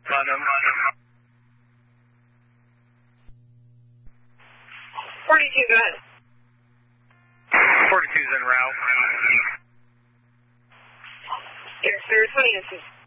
Putnam. 42, go ahead. 42's en route. Yes, sir, 20 inches.